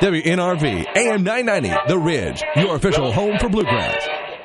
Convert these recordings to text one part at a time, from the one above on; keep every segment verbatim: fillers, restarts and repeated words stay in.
W N R V, A M nine ninety, The Ridge, your official home for Bluegrass.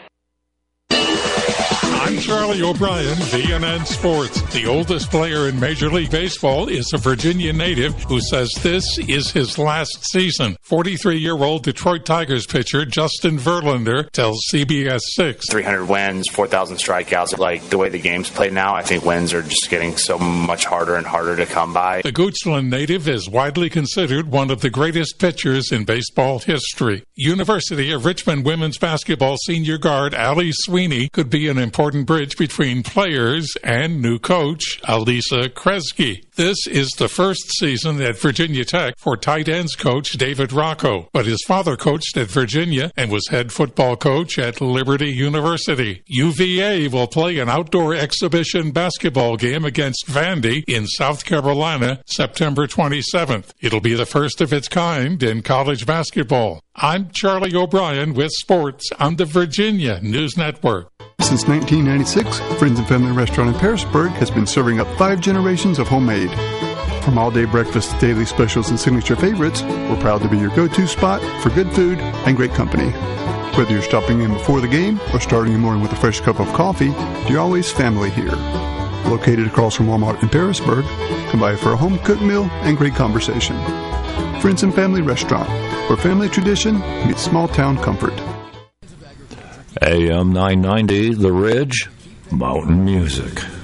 I'm Charlie O'Brien, V N N Sports. The oldest player in Major League Baseball is a Virginia native who says this is his last season. forty-three-year-old Detroit Tigers pitcher Justin Verlander tells C B S six. three hundred wins, four thousand strikeouts. Like the way the game's played now, I think wins are just getting so much harder and harder to come by. The Goochland native is widely considered one of the greatest pitchers in baseball history. University of Richmond women's basketball senior guard Allie Sweeney could be an important bridge between players and new coach Alisa Kresge. This is the first season at Virginia Tech for tight ends coach David Rocco, but his father coached at Virginia and was head football coach at Liberty University. U V A will play an outdoor exhibition basketball game against Vandy in South Carolina September twenty-seventh. It'll be the first of its kind in college basketball. I'm Charlie O'Brien with sports on the Virginia News Network. Since nineteen ninety-six, Friends and Family Restaurant in Pearisburg has been serving up five generations of homemade. From all-day breakfast to daily specials and signature favorites, we're proud to be your go-to spot for good food and great company. Whether you're stopping in before the game or starting the morning with a fresh cup of coffee, you're always family here. Located across from Walmart in Pearisburg, come by for a home-cooked meal and great conversation. Friends and Family Restaurant, where family tradition meets small-town comfort. A M nine ninety, The Ridge, Mountain Music.